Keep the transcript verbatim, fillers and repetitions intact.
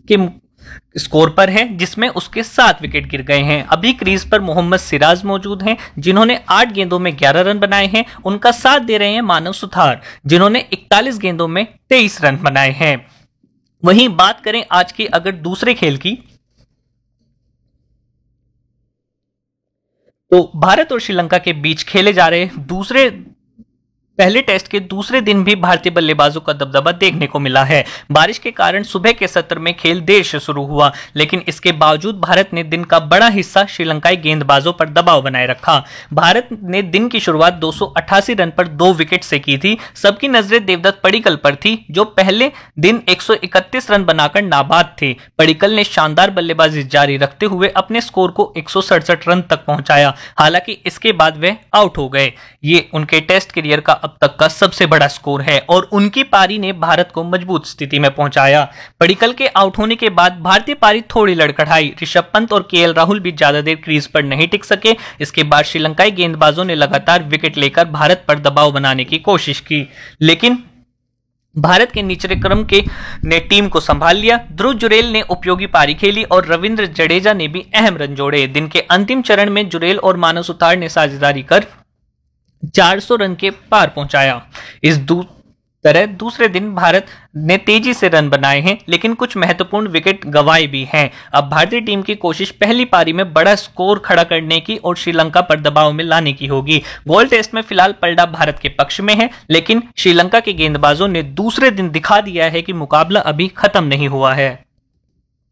के स्कोर पर है, जिसमें उसके सात विकेट गिर गए हैं। अभी क्रीज पर मोहम्मद सिराज मौजूद हैं, जिन्होंने आठ गेंदों में ग्यारह रन बनाए हैं। उनका साथ दे रहे हैं मानव सुथार, जिन्होंने इकतालीस गेंदों में तेईस रन बनाए हैं। वहीं बात करें आज की अगर दूसरे खेल की, तो भारत और श्रीलंका के बीच खेले जा रहे दूसरे पहले टेस्ट के दूसरे दिन भी भारतीय बल्लेबाजों का दबदबा देखने को मिला है। बारिश के कारण सुबह के सत्र में खेल देर से शुरू हुआ, लेकिन इसके बावजूद भारत ने दिन का बड़ा हिस्सा श्रीलंकाई गेंदबाजों पर दबाव बनाए रखा। भारत ने दिन की शुरुआत दो सौ अट्ठासी रन पर दो विकेट से की थी। सबकी नजरें देवदत्त पडिक्कल पर थी, जो पहले दिन एक सौ इकतीस रन बनाकर नाबाद थे। पडिक्कल ने शानदार बल्लेबाजी जारी रखते हुए अपने स्कोर को एक सौ सड़सठ रन तक पहुंचाया। हालांकि इसके बाद वे आउट हो गए। ये उनके टेस्ट करियर का अब तक का सबसे बड़ा स्कोर है और उनकी पारी ने भारत को मजबूत स्थिति में पहुंचाया। पडिक्कल के आउट होने के बाद भारतीय पारी थोड़ी लड़खड़ाई। ऋषभ पंत और केएल राहुल भी ज्यादा देर क्रीज पर नहीं टिक सके। इसके बाद श्रीलंकाई गेंदबाजों ने लगातार विकेट लेकर भारत पर दबाव बनाने की कोशिश की, लेकिन भारत के निचले क्रम के ने टीम को संभाल लिया। ध्रुव जुरेल ने उपयोगी पारी खेली और रविंद्र जडेजा ने भी अहम रन जोड़े। दिन के अंतिम चरण में जुरेल और मानव सुतार ने साझेदारी कर चार सौ रन के पार पहुंचाया। इस दू, तरह दूसरे दिन भारत ने तेजी से रन बनाए हैं, लेकिन कुछ महत्वपूर्ण विकेट गंवाए भी हैं। अब भारतीय टीम की कोशिश पहली पारी में बड़ा स्कोर खड़ा करने की और श्रीलंका पर दबाव में लाने की होगी। गोल्ड टेस्ट में फिलहाल पलड़ा भारत के पक्ष में है, लेकिन श्रीलंका के गेंदबाजों ने दूसरे दिन दिखा दिया है कि मुकाबला अभी खत्म नहीं हुआ है।